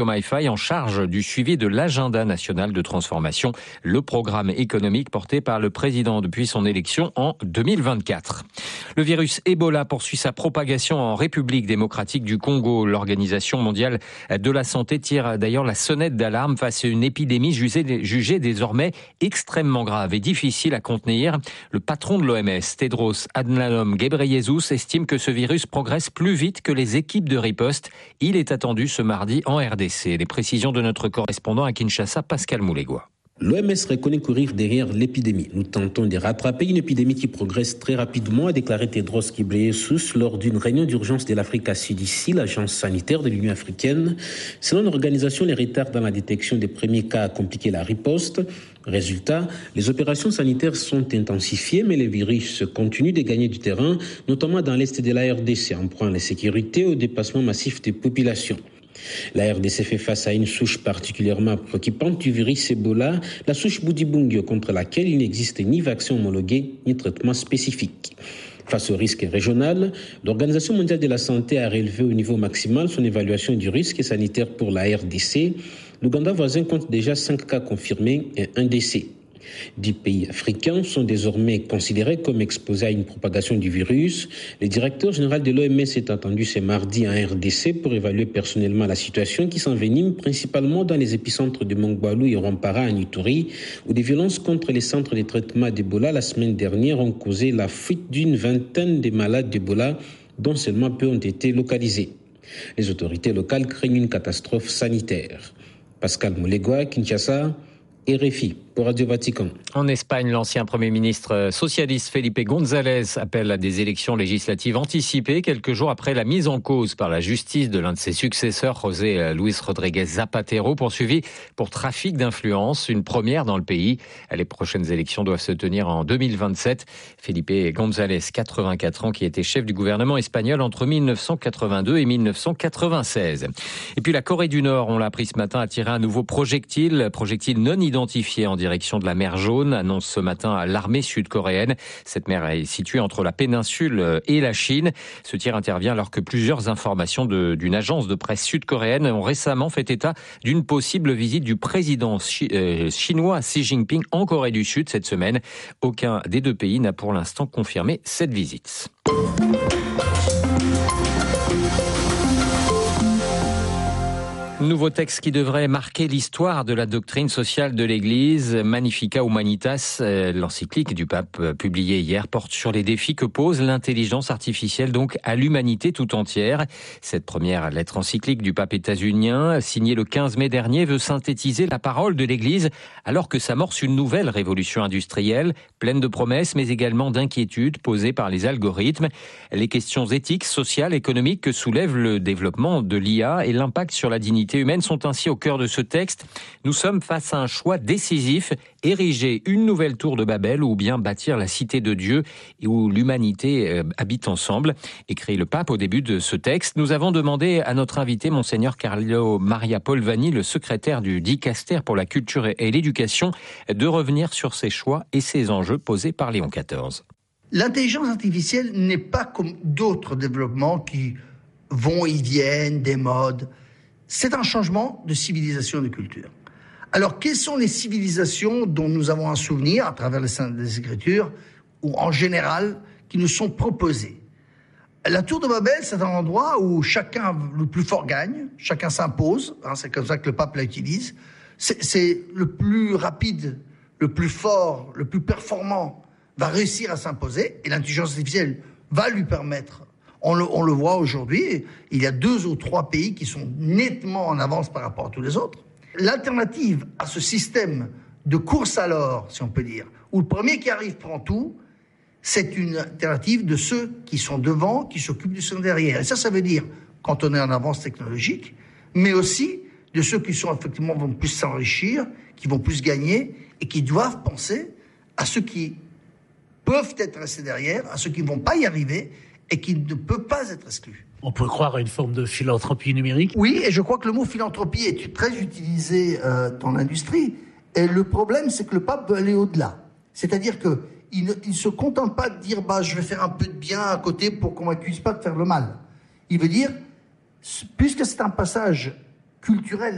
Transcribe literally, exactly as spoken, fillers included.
Diomaye Faye en charge du suivi de l'agenda national de transformation, le programme économique porté par le président depuis son élection en deux mille vingt-quatre. Le virus Ebola poursuit sa propagation en République démocratique du Congo. L'Organisation mondiale de la santé tire d'ailleurs la sonnette d'alarme face à une épidémie jugée, jugée désormais extrêmement grave et difficile à contenir. Le patron de l'O M S, Tedros Adhanom Ghebreyesus, estime que ce virus progresse plus vite que les équipes de riposte. Il est attendu ce mardi en R D C. Les précisions de notre correspondant à Kinshasa, Pascal Moulégois. L'O M S reconnaît courir derrière l'épidémie. Nous tentons de rattraper une épidémie qui progresse très rapidement, a déclaré Tedros Ghebreyesus lors d'une réunion d'urgence de l'Africa C D C, l'agence sanitaire de l'Union africaine. Selon l'organisation, les retards dans la détection des premiers cas a compliqué la riposte. Résultat, les opérations sanitaires sont intensifiées, mais le virus continue de gagner du terrain, notamment dans l'est de la R D C, en prend la sécurité au dépassement massif des populations. La R D C fait face à une souche particulièrement préoccupante du virus Ebola, la souche Budibungyo, contre laquelle il n'existe ni vaccin homologué ni traitement spécifique. Face au risque régional, l'Organisation mondiale de la santé a relevé au niveau maximal son évaluation du risque sanitaire pour la R D C. L'Ouganda voisin compte déjà cinq cas confirmés et un décès. Dix pays africains sont désormais considérés comme exposés à une propagation du virus. Le directeur général de l'O M S est attendu ce mardi en R D C pour évaluer personnellement la situation qui s'envenime principalement dans les épicentres de Mongbalou et Rwampara en Ituri, où des violences contre les centres de traitement d'Ebola la semaine dernière ont causé la fuite d'une vingtaine de malades d'Ebola, dont seulement peu ont été localisés. Les autorités locales craignent une catastrophe sanitaire. Pascal Moulégois, Kinshasa, R F I pour Radio Vatican. En Espagne, l'ancien Premier ministre socialiste Felipe González appelle à des élections législatives anticipées quelques jours après la mise en cause par la justice de l'un de ses successeurs, José Luis Rodríguez Zapatero, poursuivi pour trafic d'influence, une première dans le pays. Les prochaines élections doivent se tenir en deux mille vingt-sept. Felipe González, quatre-vingt-quatre ans, qui était chef du gouvernement espagnol entre mille neuf cent quatre-vingt-deux et mille neuf cent quatre-vingt-seize. Et puis la Corée du Nord, on l'a appris ce matin, a tiré un nouveau projectile, projectile non identifié en direction de la mer Jaune, annonce ce matin l'armée sud-coréenne. Cette mer est située entre la péninsule et la Chine. Ce tir intervient alors que plusieurs informations de, d'une agence de presse sud-coréenne ont récemment fait état d'une possible visite du président chi, euh, chinois Xi Jinping en Corée du Sud cette semaine. Aucun des deux pays n'a pour l'instant confirmé cette visite. Nouveau texte qui devrait marquer l'histoire de la doctrine sociale de l'Église. Magnificat Humanitas, l'encyclique du pape publiée hier, porte sur les défis que pose l'intelligence artificielle donc à l'humanité tout entière. Cette première lettre encyclique du pape états-unien, signée le quinze mai dernier, veut synthétiser la parole de l'Église alors que s'amorce une nouvelle révolution industrielle, pleine de promesses mais également d'inquiétudes posées par les algorithmes. Les questions éthiques, sociales, économiques que soulève le développement de l'I A et l'impact sur la dignité humaines sont ainsi au cœur de ce texte. Nous sommes face à un choix décisif, ériger une nouvelle tour de Babel ou bien bâtir la cité de Dieu et où l'humanité habite ensemble, écrit le pape au début de ce texte. Nous avons demandé à notre invité, Monseigneur Carlo Maria Polvani, le secrétaire du Dicaster pour la culture et l'éducation, de revenir sur ces choix et ces enjeux posés par Léon quatorze. L'intelligence artificielle n'est pas comme d'autres développements qui vont et viennent, des modes. C'est un changement de civilisation et de culture. Alors, quelles sont les civilisations dont nous avons un souvenir à travers les Saintes Écritures, ou en général, qui nous sont proposées? La tour de Babel, c'est un endroit où chacun, le plus fort gagne, chacun s'impose, hein, c'est comme ça que le pape l'utilise. C'est, c'est le plus rapide, le plus fort, le plus performant va réussir à s'imposer, et l'intelligence artificielle va lui permettre. On le, on le voit aujourd'hui, il y a deux ou trois pays qui sont nettement en avance par rapport à tous les autres. L'alternative à ce système de course à l'or, si on peut dire, où le premier qui arrive prend tout, c'est une alternative de ceux qui sont devant, qui s'occupent du son derrière. Et ça, ça veut dire, quand on est en avance technologique, mais aussi de ceux qui sont effectivement vont plus s'enrichir, qui vont plus gagner, et qui doivent penser à ceux qui peuvent être restés derrière, à ceux qui ne vont pas y arriver, et qui ne peut pas être exclu. On peut croire à une forme de philanthropie numérique. Oui, et je crois que le mot philanthropie est très utilisé euh, dans l'industrie. Et le problème, c'est que le pape veut aller au-delà. C'est-à-dire qu'il ne il se contente pas de dire bah, « je vais faire un peu de bien à côté pour qu'on m'accuse pas de faire le mal ». Il veut dire, puisque c'est un passage culturel